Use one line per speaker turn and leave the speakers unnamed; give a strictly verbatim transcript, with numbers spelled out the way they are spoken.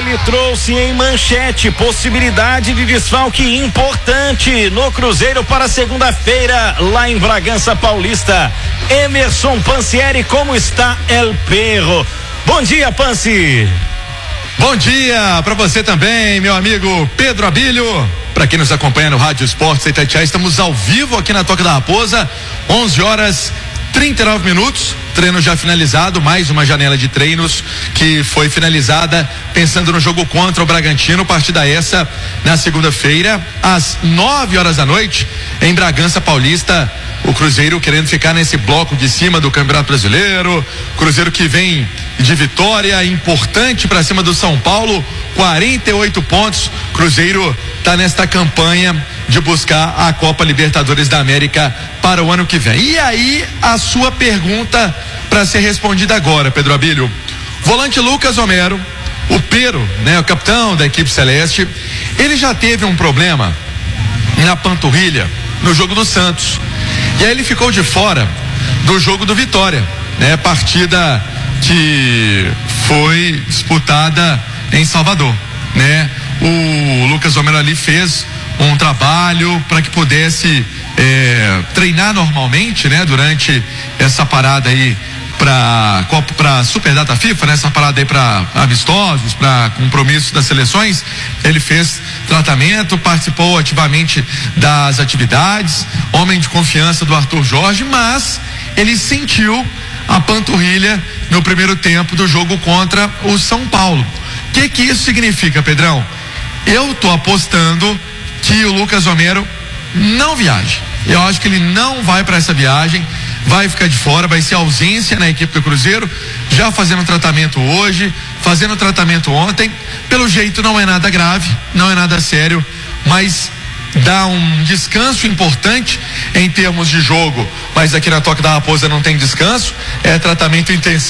ele trouxe em manchete possibilidade de desfalque importante no Cruzeiro para segunda-feira lá em Bragança Paulista. Emerson Pansieri, como está El Perro? Bom dia, Pansi.
Bom dia para você também, meu amigo Pedro Abílio. Para quem nos acompanha no Rádio Esportes Itatiaia, estamos ao vivo aqui na Toca da Raposa, onze horas trinta e nove minutos, treino já finalizado, mais uma janela de treinos que foi finalizada pensando no jogo contra o Bragantino, partida essa na segunda-feira, às nove horas da noite, em Bragança Paulista. O Cruzeiro querendo ficar nesse bloco de cima do Campeonato Brasileiro, Cruzeiro que vem de vitória importante para cima do São Paulo, quarenta e oito pontos. Cruzeiro está nesta campanha de buscar a Copa Libertadores da América para o ano que vem. E aí a sua pergunta para ser respondida agora, Pedro Abílio. Volante Lucas Homero, o Pero, né, o capitão da equipe celeste, ele já teve um problema na panturrilha no jogo do Santos. E aí ele ficou de fora do jogo do Vitória, né? Partida que foi disputada em Salvador, né? O Lucas Homero ali fez um trabalho para que pudesse é, treinar normalmente, né? Durante essa parada aí para para Superdata FIFA, né? Essa parada aí para amistosos, para compromissos das seleções. Ele fez tratamento, participou ativamente das atividades, homem de confiança do Arthur Jorge, mas ele sentiu a panturrilha no primeiro tempo do jogo contra o São Paulo. O que que isso significa, Pedrão? Eu tô apostando que o Lucas Homero não viaje. Eu acho que ele não vai para essa viagem, vai ficar de fora, vai ser ausência na equipe do Cruzeiro, já fazendo tratamento hoje, fazendo tratamento ontem. Pelo jeito não é nada grave, não é nada sério, mas dá um descanso importante em termos de jogo. Mas aqui na Toca da Raposa não tem descanso, é tratamento intensivo.